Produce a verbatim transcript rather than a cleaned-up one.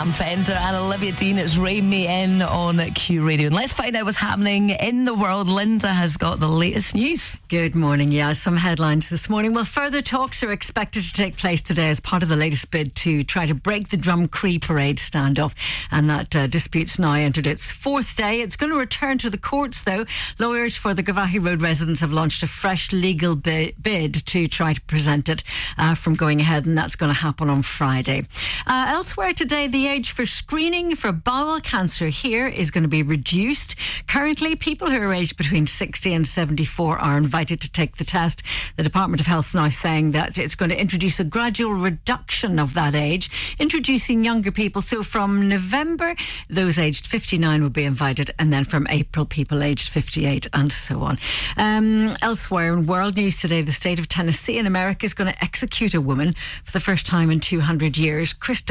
Sam Fender and Olivia Dean. It's Rein Me In on Q Radio. And let's find out what's happening in the world. Linda has got the latest news. Good morning. Yeah, some headlines this morning. Well, further talks are expected to take place today as part of the latest bid to try to break the Drumcree parade standoff. And that uh, dispute's now entered its fourth day. It's going to return to the courts, though. Lawyers for the Gavahi Road residents have launched a fresh legal bi- bid to try to prevent it uh, from going ahead, and that's going to happen on Friday. Uh, elsewhere today, the age for screening for bowel cancer here is going to be reduced. Currently, people who are aged between sixty and seventy-four are invited to take the test. The Department of Health is now saying that it's going to introduce a gradual reduction of that age, introducing younger people. So from November, those aged fifty-nine will be invited, and then from April, people aged fifty-eight, and so on. Um, elsewhere in world news today, the state of Tennessee in America is going to execute a woman for the first time in two hundred years. Krista